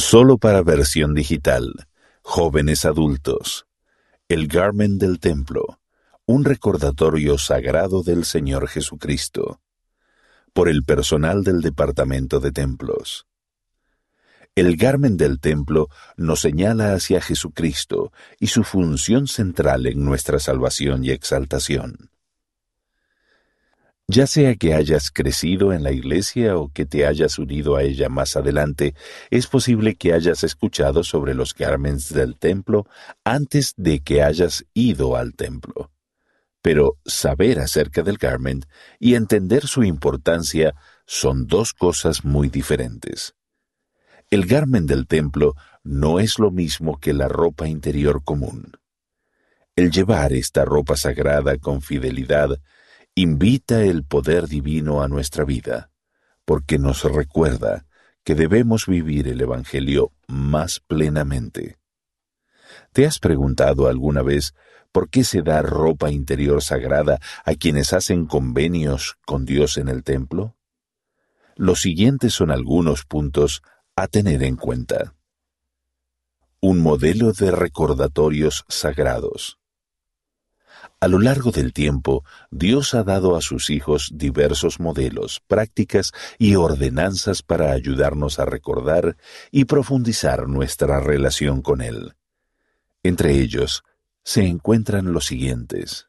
Solo para versión digital. Jóvenes adultos. El Garment del Templo. Un recordatorio sagrado del Señor Jesucristo. Por el personal del Departamento de Templos. El Garment del Templo nos señala hacia Jesucristo y su función central en nuestra salvación y exaltación. Ya sea que hayas crecido en la iglesia o que te hayas unido a ella más adelante, es posible que hayas escuchado sobre los garments del templo antes de que hayas ido al templo. Pero saber acerca del garment y entender su importancia son dos cosas muy diferentes. El garment del templo no es lo mismo que la ropa interior común. El llevar esta ropa sagrada con fidelidad invita el poder divino a nuestra vida, porque nos recuerda que debemos vivir el Evangelio más plenamente. ¿Te has preguntado alguna vez por qué se da ropa interior sagrada a quienes hacen convenios con Dios en el templo? Los siguientes son algunos puntos a tener en cuenta. Un modelo de recordatorios sagrados. A lo largo del tiempo, Dios ha dado a sus hijos diversos modelos, prácticas y ordenanzas para ayudarnos a recordar y profundizar nuestra relación con Él. Entre ellos, se encuentran los siguientes.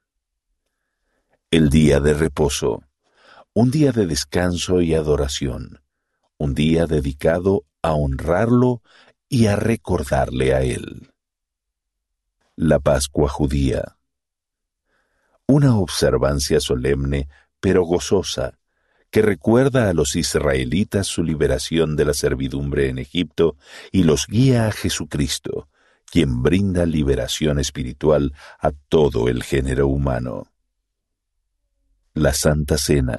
El día de reposo, un día de descanso y adoración, un día dedicado a honrarlo y a recordarle a Él. La Pascua judía. Una observancia solemne pero gozosa, que recuerda a los israelitas su liberación de la servidumbre en Egipto y los guía a Jesucristo, quien brinda liberación espiritual a todo el género humano. La Santa Cena.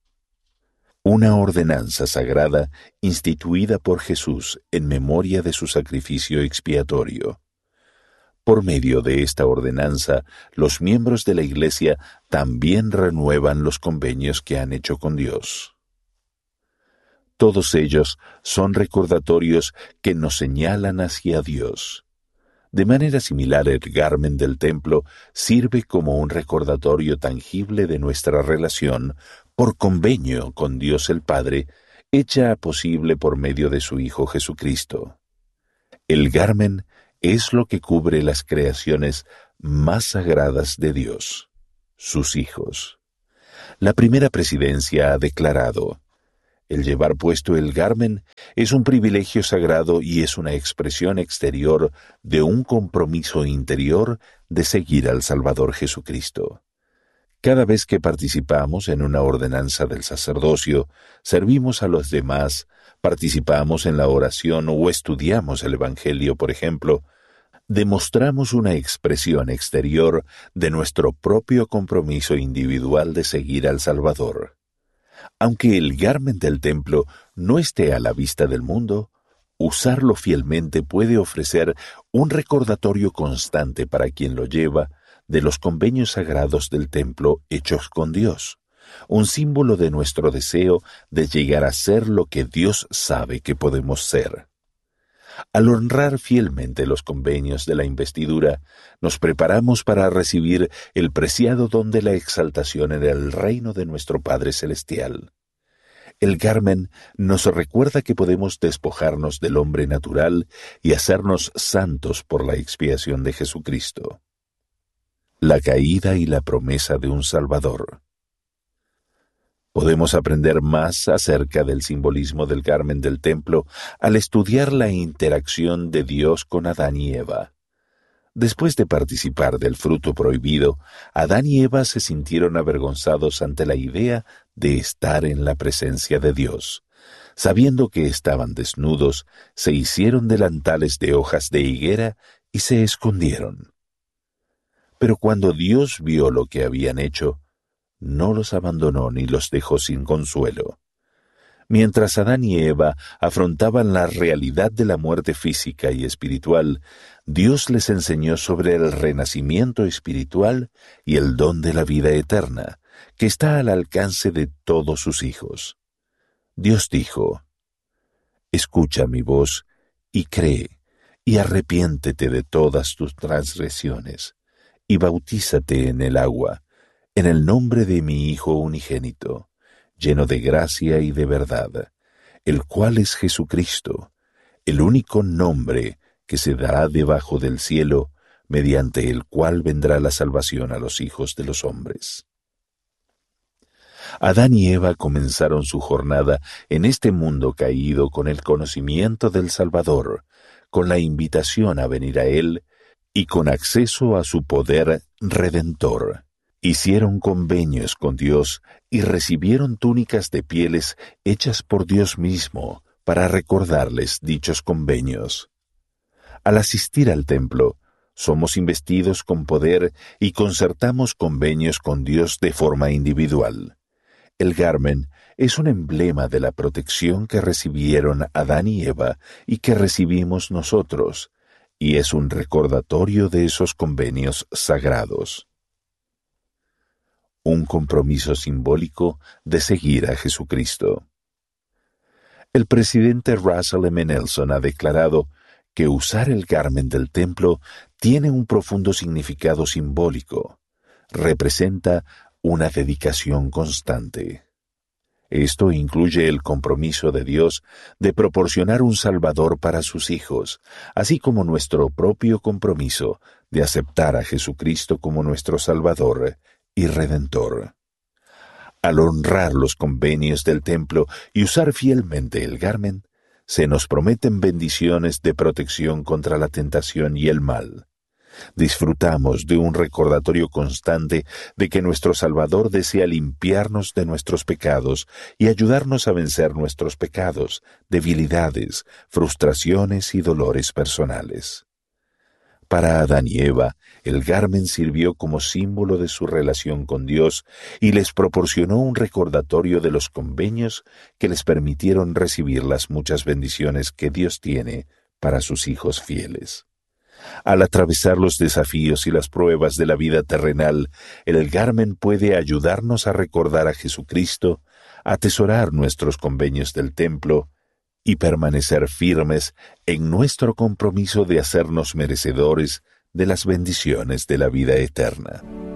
Una ordenanza sagrada instituida por Jesús en memoria de su sacrificio expiatorio. Por medio de esta ordenanza, los miembros de la Iglesia también renuevan los convenios que han hecho con Dios. Todos ellos son recordatorios que nos señalan hacia Dios. De manera similar, el garment del templo sirve como un recordatorio tangible de nuestra relación por convenio con Dios el Padre, hecha posible por medio de su Hijo Jesucristo. El garment es lo que cubre las creaciones más sagradas de Dios, sus hijos. La primera presidencia ha declarado: el llevar puesto el garment es un privilegio sagrado y es una expresión exterior de un compromiso interior de seguir al Salvador Jesucristo. Cada vez que participamos en una ordenanza del sacerdocio, servimos a los demás, participamos en la oración o estudiamos el Evangelio, por ejemplo, demostramos una expresión exterior de nuestro propio compromiso individual de seguir al Salvador. Aunque el garment del templo no esté a la vista del mundo, usarlo fielmente puede ofrecer un recordatorio constante para quien lo lleva de los convenios sagrados del templo hechos con Dios, un símbolo de nuestro deseo de llegar a ser lo que Dios sabe que podemos ser. Al honrar fielmente los convenios de la investidura, nos preparamos para recibir el preciado don de la exaltación en el reino de nuestro Padre Celestial. El garment nos recuerda que podemos despojarnos del hombre natural y hacernos santos por la expiación de Jesucristo. La caída y la promesa de un Salvador. Podemos aprender más acerca del simbolismo del garment del templo al estudiar la interacción de Dios con Adán y Eva. Después de participar del fruto prohibido, Adán y Eva se sintieron avergonzados ante la idea de estar en la presencia de Dios. Sabiendo que estaban desnudos, se hicieron delantales de hojas de higuera y se escondieron. Pero cuando Dios vio lo que habían hecho, no los abandonó ni los dejó sin consuelo. Mientras Adán y Eva afrontaban la realidad de la muerte física y espiritual, Dios les enseñó sobre el renacimiento espiritual y el don de la vida eterna, que está al alcance de todos sus hijos. Dios dijo: «Escucha mi voz y cree, y arrepiéntete de todas tus transgresiones, y bautízate en el agua, en el nombre de mi Hijo unigénito, lleno de gracia y de verdad, el cual es Jesucristo, el único nombre que se dará debajo del cielo, mediante el cual vendrá la salvación a los hijos de los hombres. Adán y Eva comenzaron su jornada en este mundo caído con el conocimiento del Salvador, con la invitación a venir a Él y con acceso a su poder redentor. Hicieron convenios con Dios y recibieron túnicas de pieles hechas por Dios mismo para recordarles dichos convenios. Al asistir al templo, somos investidos con poder y concertamos convenios con Dios de forma individual. El garmen es un emblema de la protección que recibieron Adán y Eva y que recibimos nosotros, y es un recordatorio de esos convenios sagrados. Un compromiso simbólico de seguir a Jesucristo. El presidente Russell M. Nelson ha declarado que usar el garmen del templo tiene un profundo significado simbólico. Representa una dedicación constante. Esto incluye el compromiso de Dios de proporcionar un Salvador para sus hijos, así como nuestro propio compromiso de aceptar a Jesucristo como nuestro Salvador y Redentor. Al honrar los convenios del templo y usar fielmente el garmen, se nos prometen bendiciones de protección contra la tentación y el mal. Disfrutamos de un recordatorio constante de que nuestro Salvador desea limpiarnos de nuestros pecados y ayudarnos a vencer nuestros pecados, debilidades, frustraciones y dolores personales. Para Adán y Eva, el garmen sirvió como símbolo de su relación con Dios y les proporcionó un recordatorio de los convenios que les permitieron recibir las muchas bendiciones que Dios tiene para sus hijos fieles. Al atravesar los desafíos y las pruebas de la vida terrenal, el garmen puede ayudarnos a recordar a Jesucristo, atesorar nuestros convenios del templo y permanecer firmes en nuestro compromiso de hacernos merecedores de las bendiciones de la vida eterna.